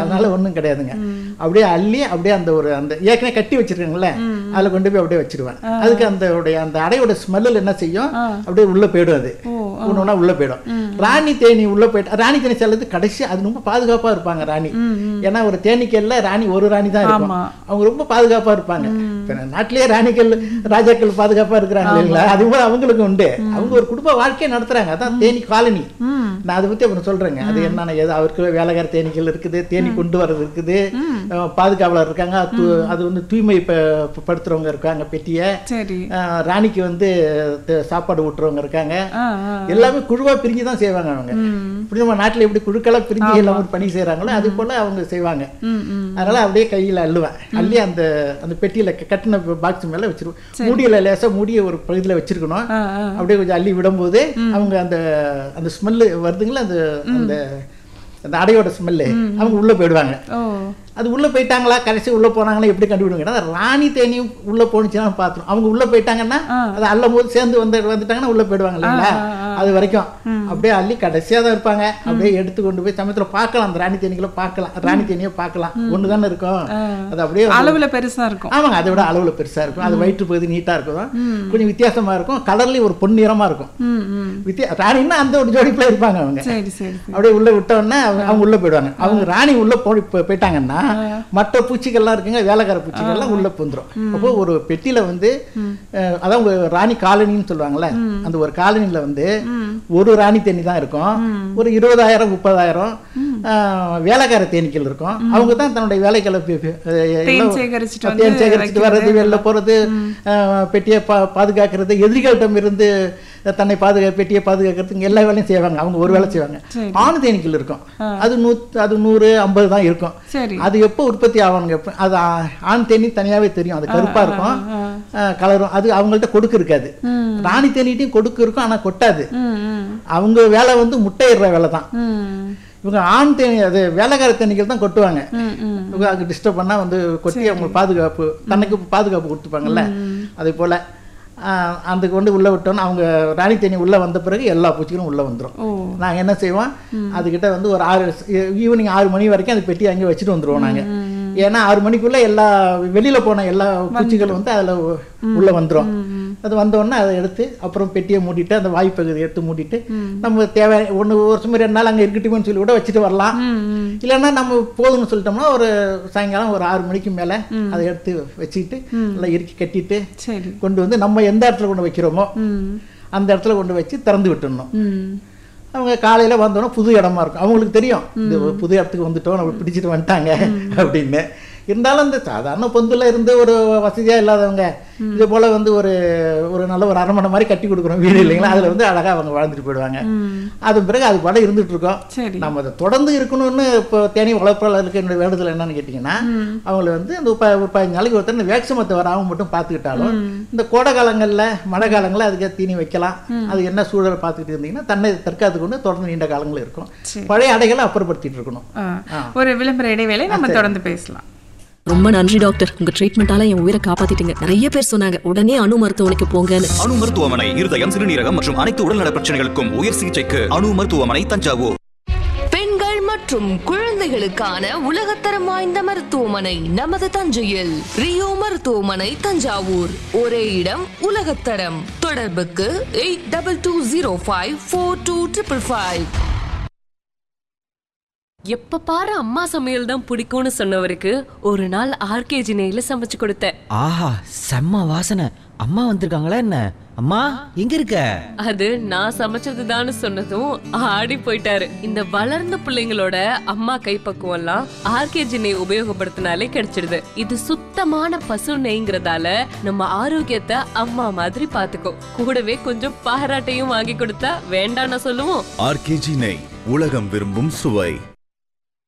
அதனால ஒன்றும் கிடையாதுங்க. அப்படியே அள்ளி அப்படியே அந்த அந்த ஏற்கனவே கட்டி வச்சிருக்காங்கல்ல அதில் கொண்டு போய் அப்படியே வச்சிருவேன். அதுக்கு அந்த அடையோட ஸ்மெல்லில் என்ன செய்யும், அப்படியே உள்ள போயிடும். அது ஒன்று உள்ள போயிடும். ராணி தேனி உள்ள போயிட்டு ராணி தேனி செல்லது கடைசி அது ரொம்ப பாதுகாப்பாக இருப்பாங்க ராணி. ஏன்னா ஒரு தேனீக்கல்ல ராணி ஒரு ராணி தான் இருக்கும். அவங்க ரொம்ப பாதுகாப்பாக இருப்பாங்க. நாட்டிலேயே ராணிகள் ராஜாக்கள் பாதுகாப்பாக இருக்கிறாங்க இல்லைங்களா, அது போல அவங்களுக்கு உண்டு. அவங்க ஒரு குடும்ப வாழ்க்கையை நடத்துறாங்க. அதான் தேனி காலனி. நான் அதை பற்றி அப்புறம் சொல்றேங்க. அது என்னன்னா அவருக்கு வேலைக்கார தேனீக்கள் இருக்குது, தேனி கொண்டு வர்றது இருக்குது, பாதுகாவலர் இருக்காங்க, அது வந்து தூய்மை படுத்துறவங்க இருக்காங்க பெட்டியை, ராணிக்கு வந்து சாப்பாடு ஊட்டுறவங்க இருக்காங்க. எல்லாமே குழுவா பிரிஞ்சு தான் செய்வாங்க அவங்க. இப்படி நம்ம நாட்டில் எப்படி குழுக்களா பிரிஞ்சு எல்லாம் ஒரு பணி செய்யறாங்களோ அது போல அவங்க செய்வாங்க. அதனால அப்படியே கையில அள்ளுவேன். அள்ளி அந்த பெட்டியில கட்டின பாக்ஸ் மேல வச்சிருவோம். மூடியில லேசா மூடிய ஒரு பகுதியில் வச்சிருக்கணும். அப்படியே கொஞ்சம் அள்ளி விடும்போது அவங்க அந்த ஸ்மெல்லு வருதுங்களா, அந்த அடையோட ஸ்மெல்லு, அவங்க உள்ள போயிடுவாங்க. அது உள்ள போயிட்டாங்களா கடைசி உள்ள போனாங்களா எப்படி கண்டுபிடிங்க. ராணி தேனியும் உள்ள போனுச்சுன்னா பாத்துரும். அவங்க உள்ள போயிட்டாங்கன்னா அது அள்ளும் போது சேர்ந்து வந்துட்டாங்கன்னா உள்ள போயிடுவாங்க இல்லைங்களா. அது வரைக்கும் அப்படியே அள்ளி கடைசியா தான் இருப்பாங்க. அப்படியே எடுத்து கொண்டு போய் சமயத்துல பார்க்கலாம், அந்த ராணி தேனிகளை பார்க்கலாம், ராணி தேனியை பார்க்கலாம். ஒண்ணுதானே இருக்கும். அது அப்படியே அளவுல பெருசா இருக்கும். ஆமாங்க, அதை விட அளவுல பெருசா இருக்கும். அது வயிற்று பகுதி நீட்டா இருக்கும், கொஞ்சம் வித்தியாசமா இருக்கும். கலர்லயும் ஒரு பொன்னிறமா இருக்கும். ராணின்னா அந்த ஒரு ஜோடிப்புல இருப்பாங்க அவங்க. அப்படியே உள்ள விட்டோன்னா அவங்க உள்ள போயிடுவாங்க. அவங்க ராணி உள்ள போயிட்டாங்கன்னா மற்ற பூச்சிகள்லாம் இருக்குங்க, வேலைக்கார பூச்சிகள்லாம் உள்ள புந்துரும். அப்போ ஒரு பெட்டியில வந்து அதான் ராணி காலனின்னு சொல்லுவாங்கல்ல, அந்த ஒரு காலனில வந்து ஒரு ராணி தேனி தான் இருக்கும். ஒரு 20,000-30,000 வேலைக்கார தேனீக்கள் இருக்கும். அவங்க தான் தன்னுடைய வேலைகளை தேன் சேகரிச்சுட்டு வர்றது, வெளில போறது, பெட்டியை பாதுகாக்கிறது, எதிரிகளிடம் இருந்து தன்னை பெட்டியை பாதுகாக்கிறதுக்கு எல்லா வேலையும் செய்வாங்க. அவங்க ஒரு வேலை செய்வாங்க. ஆண் தேனீக்கள் இருக்கும். அது 100-150 தான் இருக்கும். அது எப்போ உற்பத்தி ஆவானுங்க, அது ஆண் தேனி தனியாவே தெரியும். அது கருப்பா இருக்கும், கலரும். அது அவங்கள்ட்ட கொடுக்கு இருக்காது. ராணி தேனிட்டையும் கொடுக்கு இருக்கும், ஆனா கொட்டாது. அவங்க வேலை வந்து முட்டையிடுற வேலை தான். இவங்க ஆண் தேனி அது வேலைக்கார தேனீக்கள் தான் கொட்டுவாங்க. இவங்க அங்கே டிஸ்டர்ப் பண்ணா வந்து கொட்டி அவங்க பாதுகாப்பு, தனக்கு பாதுகாப்பு கொடுத்துப்பாங்கல்ல. அதே போல அந்த கொண்டு உள்ள விட்டோம்னா அவங்க ராணி தேனி உள்ள வந்த பிறகு எல்லா பூச்சிகளும் உள்ள வந்துடும். நாங்கள் என்ன செய்வோம், அதுக்கிட்ட வந்து ஒரு ஈவினிங் 6 மணி வரைக்கும் அந்த பெட்டி அங்கே வச்சுட்டு வந்துடுவோம் நாங்கள். ஏன்னா 6 மணிக்குள்ள எல்லா வெளியில போன எல்லா பூச்சிகளும் வந்து அதில் உள்ள வந்துடும். அது வந்தோடனே அதை எடுத்து அப்புறம் பெட்டியை மூடிட்டு அந்த வாய்ப்பகுதியை எடுத்து மூடிட்டு நம்ம தேவை ஒரு வருஷம் 2 நாள் அங்கே இருக்கட்டுமேன்னு சொல்லி கூட வச்சுட்டு வரலாம். இல்லைன்னா நம்ம போதும்னு சொல்லிட்டோம்னா ஒரு சாயங்காலம் ஒரு 6 மணிக்கு மேலே அதை எடுத்து வச்சுக்கிட்டு நல்லா இறுக்கி கட்டிட்டு கொண்டு வந்து நம்ம எந்த இடத்துல கொண்டு வைக்கிறோமோ அந்த இடத்துல கொண்டு வச்சு திறந்து விட்டுடணும். அவங்க காலையில் வந்தோன்னா புது இடமா இருக்கும். அவங்களுக்கு தெரியும் இந்த புது இடத்துக்கு வந்துட்டோம், நம்ம பிடிச்சிட்டு வந்துட்டாங்க அப்படின்னு. இருந்தாலும் இந்த சாதாரண பொந்துல இருந்து ஒரு வசதியா இல்லாதவங்க இது போல வந்து ஒரு நல்ல ஒரு அரண்மனை மாதிரி கட்டி கொடுக்குறோம் வீடு இல்லைங்களா, அதுல வந்து அழகா அவங்க வாழ்ந்துட்டு போயிடுவாங்க. அது பிறகு அது படம் இருந்துட்டு இருக்கோம். நம்ம அதை தொடர்ந்து இருக்கணும்னு இப்போ தேனி வளர்ப்பாளருக்கு என்னுடைய வேண்டுதல் என்னன்னு கேட்டீங்கன்னா, அவங்களை வந்து அந்த ஒரு 15 நாளைக்கு ஒருத்தர் இந்த வேக்சிமத்தை வராம மட்டும் பார்த்துக்கிட்டாலும் இந்த கோடை காலங்கள்ல மழை காலங்களில் அதுக்கு தீனி வைக்கலாம். அது என்ன சூழலை பார்த்துக்கிட்டு இருந்தீங்கன்னா தன்னை தற்காத்து கொண்டு தொடர்ந்து நீண்ட காலங்கள் இருக்கும். பழைய அடைகளை அப்புறப்படுத்திட்டு இருக்கணும். ஒரு விளம்பர இடைவேளை நம்ம தொடர்ந்து பேசலாம். ரொம்ப நன்றி டாக்டர், உங்க ட்ரீட்மெண்டால என் உயிரை காப்பாத்திட்டீங்க. நிறைய பேர் சொன்னாங்க உடனே அணு மருத்துவமனைக்கு போங்கன்னு. அணு மருத்துவமனை இருதயம், சிறுநீரகம் மற்றும் அனைத்து உடல்நல பிரச்சனைகளுக்கும் உயர் சிகிச்சைக்கு அணு மருத்துவமனை, தஞ்சாவூர். பெண்கள் மற்றும் குழந்தைகளுக்கான உலகத்தரம் வாய்ந்த மருத்துவமனை நமது தஞ்சையில். ரியோ மருத்துவமனை, தஞ்சாவூர். ஒரே இடம், உலகத்தரம். தொடர்புக்கு 8220542555. எப்ப பாரு அம்மா சமையல் தான் பிடிக்கும்னு சொன்னவருக்கு ஒரு நாள் ஆர்கேஜி நெய்ல சமைச்சு கொடுத்தேன். ஆஹா, செம்ம வாசனை. அம்மா வந்திருக்காங்களா என்ன? அம்மா எங்க இருக்க? அது நான் சமைச்சதுதான்னு சொன்னதும் ஆடி போயிட்டாரு. இந்த வளர்ந்த பிள்ளைங்களோட அம்மா கைப்பக்குவம் எல்லாம் ஆர்கேஜி நெய் உபயோகப்படுத்தினாலே கிடைச்சிடுது. இது சுத்தமான பசு நெய்ங்கிறதால நம்ம ஆரோக்கியத்தை அம்மா மாதிரி பாத்துக்கோ. கூடவே கொஞ்சம் பாராட்டையும் வாங்கி கொடுத்தா வேண்டாம்னு சொல்லுவோம். ஆர்கேஜி நெய், உலகம் விரும்பும் சுவை.